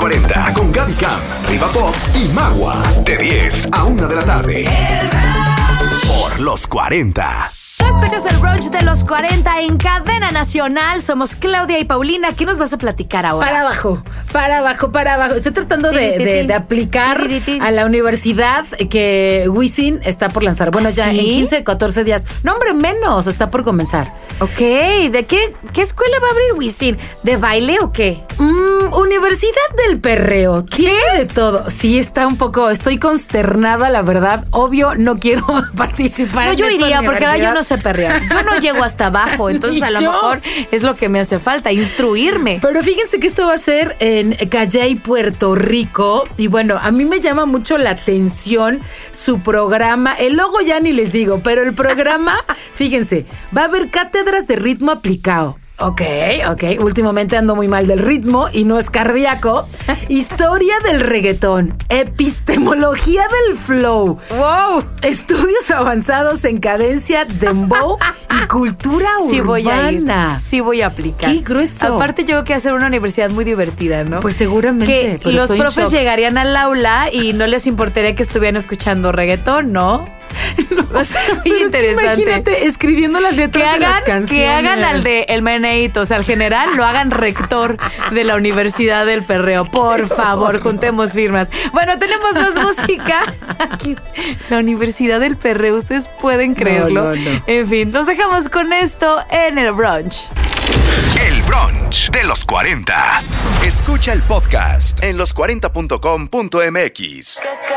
40 con Gaby Cam, Riva Pop y Magua. De 10 a 1 de la tarde. Por los 40. Escuchas el brunch de los 40 en Cadena Nacional. Somos Claudia y Paulina. ¿Qué nos vas a platicar ahora? Para abajo. Estoy tratando de aplicar a la universidad que Wisin está por lanzar. Bueno, ya en 15, 14 días. No, hombre, menos. Está por comenzar. Ok. ¿De qué escuela va a abrir Wisin? ¿De baile o qué? Universidad del Perreo. Tiene de todo. Sí, estoy consternada, la verdad. Obvio, no quiero participar. No, yo iría, porque ahora yo no sé perrear. Yo no llego hasta abajo, entonces a lo mejor es lo que me hace falta, instruirme. Pero fíjense que esto va a ser en Calley, Puerto Rico. Y bueno, a mí me llama mucho la atención su programa. El logo ya ni les digo, pero el programa, fíjense, va a haber cátedras de ritmo aplicado. Ok. Últimamente ando muy mal del ritmo y no es cardíaco. Historia del reggaetón. Epistemología del flow. ¡Wow! Estudios avanzados en cadencia, dembow y cultura urbana. Sí voy a aplicar. ¡Qué grueso! Aparte, yo creo que hacer una universidad muy divertida, ¿no? Pues seguramente. Que los profes llegarían al aula y no les importaría que estuvieran escuchando reggaetón, ¿no? No, va a ser muy interesante. Es que imagínate escribiendo las letras de las canciones. Que hagan al de el meneíto, o sea, al general lo hagan rector de la Universidad del Perreo. Por favor, juntemos firmas. Bueno, tenemos más música. Aquí, la Universidad del Perreo, ustedes pueden creerlo. No. En fin, nos dejamos con esto en el brunch. El brunch de los 40. Escucha el podcast en los40.com.mx.